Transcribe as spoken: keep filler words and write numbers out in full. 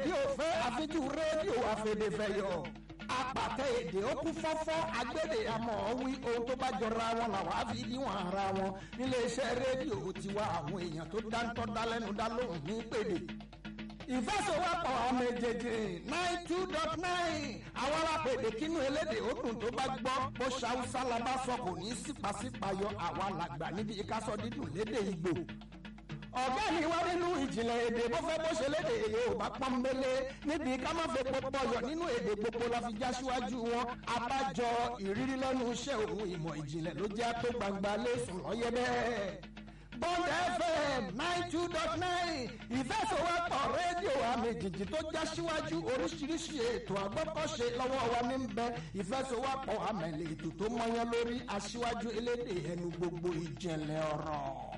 rédíò fẹ́ àfijú rédíò àfẹ̀dẹ̀fẹ̀yọ̀ apàtẹ èdè ó kú fọ́fọ́ agbédè àmọ́ wí ohun tó bá jọra wọn làwọn á fi níwọ̀n ara wọn níléeṣẹ́ rédíò tiwa àwọn èèyàn tó dáńtọ́ dálẹ́nu dá lóhùn ní pèdè ìfẹsọ̀wọ́pọ̀ ọmọ èjèèjì nine two dot nine àwọn alápèdè kínú elédè òkun tó bá gbọ́ bó ṣàwùsá la bá sọ kò ní sípàsípàyọ àwa làgbà níbi ìkásọ dídùn lédè Ìgbò ọ̀gá mi wá nínú ìjìnlẹ̀ èdè bó fẹ́ bó ṣe lédè Yorùbá pọ́nbélé níbi ká má fẹ́ pọpọ yọ nínú èdè gbogbo la fi já síwájú wọn abájọ ìrírí lẹ́nu iṣẹ́ òun ìmọ̀ ìjìnlẹ̀ ló jẹ́ tó gbangba lẹ́sùn lọ́yẹ́ bẹ́ẹ̀. Bond F M nine two dot nine ìfẹsọ̀wọ́pọ̀ rédíò àmì jìjì tó já síwájú oríṣiríṣi ètò àgbọ́kọ̀ṣe lọ́wọ́ wa ní bẹ ìfẹsọ̀wọ́pọ̀ àmì ètò tó mọyán lórí aṣíwájú elédè ẹnu gbogbo ìjìnlẹ̀ ọ̀rọ̀.